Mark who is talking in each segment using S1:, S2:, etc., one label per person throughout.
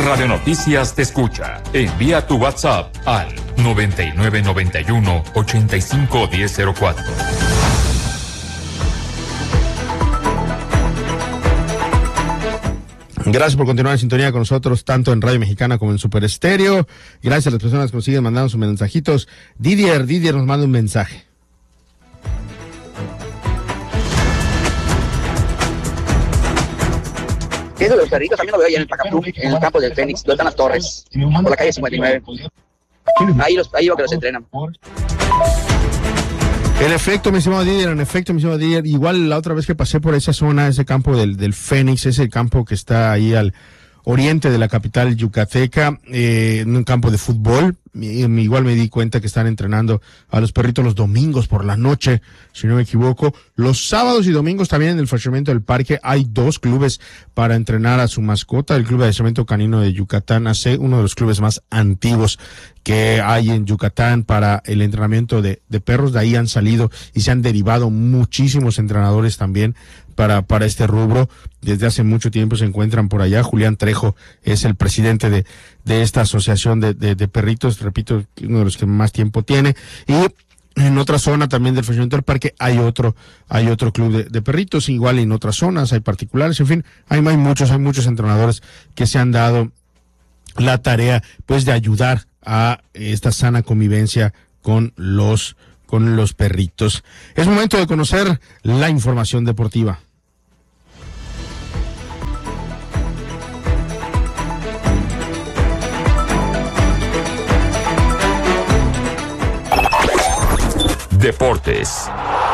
S1: Radio Noticias te escucha. Envía tu WhatsApp al 9991-851004.
S2: Gracias por continuar en sintonía con nosotros, tanto en Radio Mexicana como en Super Estéreo. Gracias a las personas que nos siguen mandando sus mensajitos. Didier nos manda un mensaje.
S3: Eso de los perritos también lo veo allá en el Pacapú, en el campo del Fénix, donde están las torres, por la calle 59. Ahí veo que los entrenan.
S2: En efecto, mi estimado Didier, igual la otra vez que pasé por esa zona, ese campo del Fénix, es el campo que está ahí al oriente de la capital yucateca, en un campo de fútbol. Igual me di cuenta que están entrenando a los perritos los domingos por la noche, si no me equivoco. Los sábados y domingos también en el fraccionamiento del parque hay 2 clubes para entrenar a su mascota. El Club de Adiestramiento Canino de Yucatán AC, uno de los clubes más antiguos que hay en Yucatán para el entrenamiento de perros. De ahí han salido y se han derivado muchísimos entrenadores también para este rubro. Desde hace mucho tiempo se encuentran por allá. Julián Trejo es el presidente de esta asociación de perritos, repito, uno de los que más tiempo tiene. Y en otra zona también del fraccionamiento del parque hay otro club de perritos, igual en otras zonas hay particulares, en fin, hay muchos entrenadores que se han dado la tarea pues de ayudar a esta sana convivencia con los perritos. Es momento de conocer la información deportiva.
S1: Deportes.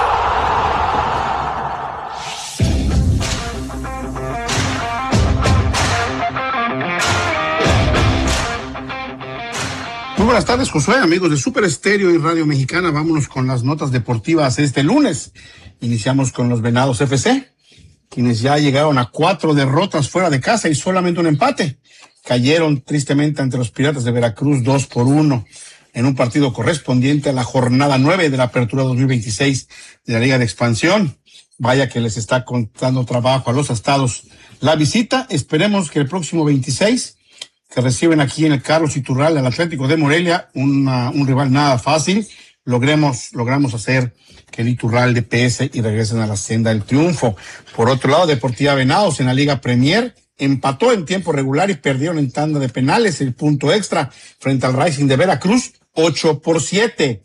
S4: Muy buenas tardes, Josué, amigos de Super Estéreo y Radio Mexicana. Vámonos con las notas deportivas este lunes. Iniciamos con los Venados FC, quienes ya llegaron a 4 derrotas fuera de casa y solamente un empate. Cayeron tristemente ante los Piratas de Veracruz 2-1. En un partido correspondiente a la jornada 9 de la Apertura 2026 de la Liga de Expansión. Vaya que les está costando trabajo a los astados la visita. Esperemos que el próximo 26, que reciben aquí en el Carlos Iturralde al Atlético de Morelia, un rival nada fácil, logramos hacer que el Iturralde pese y regresen a la senda del triunfo. Por otro lado, Deportiva Venados en la Liga Premier empató en tiempo regular y perdieron en tanda de penales el punto extra frente al Racing de Veracruz, 8-7.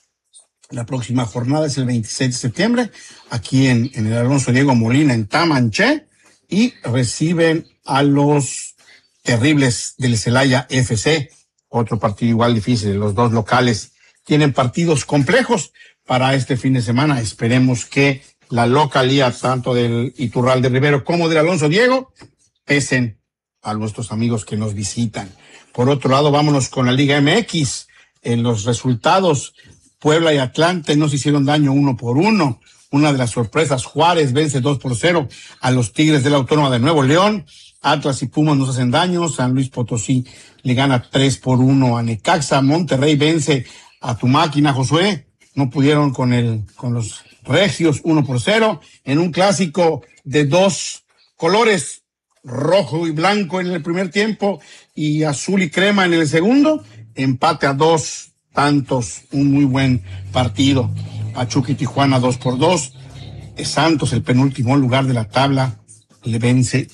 S4: La próxima jornada es el 26 de septiembre, aquí en el Alonso Diego Molina, en Tamanché, y reciben a los Terribles del Celaya FC, otro partido igual difícil. Los dos locales tienen partidos complejos para este fin de semana. Esperemos que la localía, tanto del Iturralde Rivero como del Alonso Diego, pesen a nuestros amigos que nos visitan. Por otro lado, vámonos con la Liga MX. En los resultados, Puebla y Atlante no se hicieron daño 1-1. Una de las sorpresas, Juárez vence 2-0 a los Tigres de la Autónoma de Nuevo León. Atlas y Pumas no se hacen daño. San Luis Potosí le gana 3-1 a Necaxa. Monterrey vence a tu máquina, Josué. No pudieron con los regios, 1-0. En un clásico de 2 colores, rojo y blanco en el primer tiempo y azul y crema en el segundo. Empate a 2 tantos, un muy buen partido. Pachuca y Tijuana 2-2. Santos, el penúltimo lugar de la tabla, le vence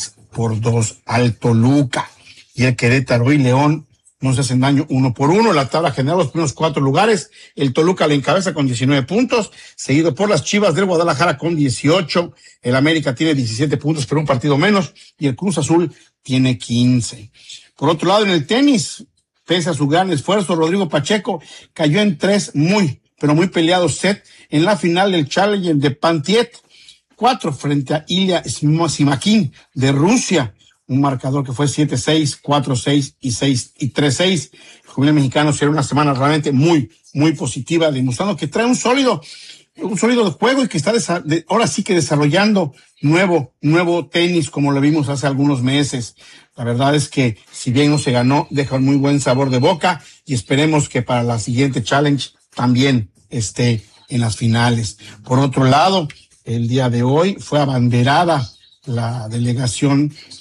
S4: 3-2 al Toluca. Y el Querétaro y León no se hacen daño 1-1. La tabla general, los primeros 4 lugares. El Toluca le encabeza con 19 puntos, seguido por las Chivas del Guadalajara con 18. El América tiene 17 puntos, pero un partido menos. Y el Cruz Azul tiene 15. Por otro lado, en el tenis, pese a su gran esfuerzo, Rodrigo Pacheco cayó en 3 muy peleados set en la final del Challenger de Pantiet 4 frente a Ilya Simakin de Rusia. Un marcador que fue 7-6, 4-6 y 3-6. El juvenil mexicano será una semana realmente muy positiva, demostrando que trae un sólido de juego y que está ahora sí que desarrollando nuevo tenis como lo vimos hace algunos meses. La verdad es que si bien no se ganó, deja un muy buen sabor de boca y esperemos que para la siguiente challenge también esté en las finales. Por otro lado, el día de hoy fue abanderada la delegación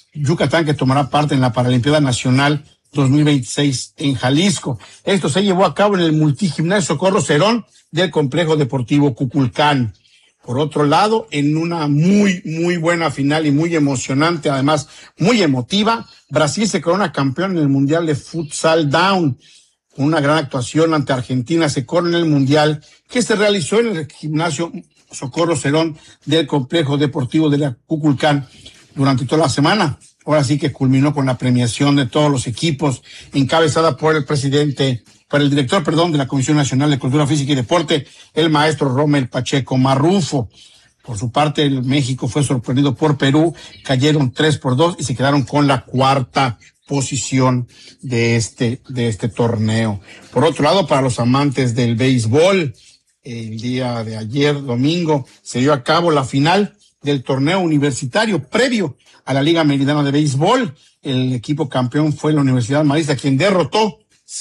S4: Yucatán, que tomará parte en la Paralimpiada Nacional 2026 en Jalisco. Esto se llevó a cabo en el Multigimnasio Socorro Cerón del Complejo Deportivo Cuculcán. Por otro lado, en una muy buena final y muy emocionante, además muy emotiva, Brasil se corona campeón en el Mundial de Futsal Down. Una gran actuación ante Argentina se corona en el Mundial que se realizó en el gimnasio Socorro Cerón del Complejo Deportivo de la Cuculcán durante toda la semana. Ahora sí que culminó con la premiación de todos los equipos, encabezada por el director de la Comisión Nacional de Cultura Física y Deporte, el maestro Rommel Pacheco Marrufo. Por su parte, el México fue sorprendido por Perú, cayeron 3-2 y se quedaron con la cuarta posición de este torneo. Por otro lado, para los amantes del béisbol, el día de ayer, domingo, se dio a cabo la final del torneo universitario previo a la Liga Meridiana de Béisbol. El equipo campeón fue la Universidad Marista, quien derrotó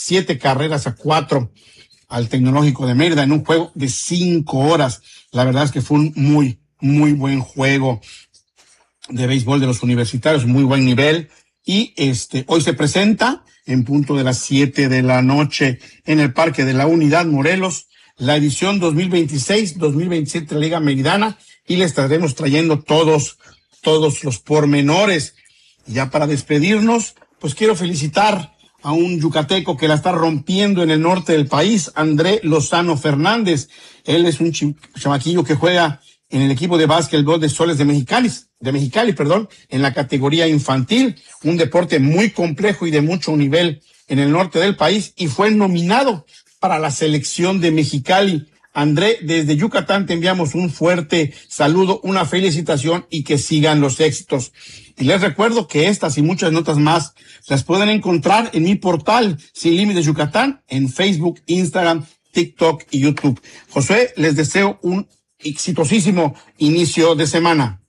S4: 7-4 al Tecnológico de Mérida en un juego de 5 horas. La verdad es que fue un muy buen juego de béisbol de los universitarios, muy buen nivel. Y hoy se presenta en punto de las 7 de la noche en el Parque de la Unidad Morelos la edición 2026-2027 de la Liga Meridana, y le estaremos trayendo todos los pormenores. Y ya para despedirnos, pues quiero felicitar a un yucateco que la está rompiendo en el norte del país, André Lozano Fernández. Él es un chamaquillo que juega en el equipo de básquetbol de Soles de Mexicali, en la categoría infantil, un deporte muy complejo y de mucho nivel en el norte del país, y fue nominado para la selección de Mexicali. André, desde Yucatán te enviamos un fuerte saludo, una felicitación y que sigan los éxitos. Y les recuerdo que estas y muchas notas más las pueden encontrar en mi portal Sin Límites Yucatán, en Facebook, Instagram, TikTok y YouTube. Josué, les deseo un exitosísimo inicio de semana.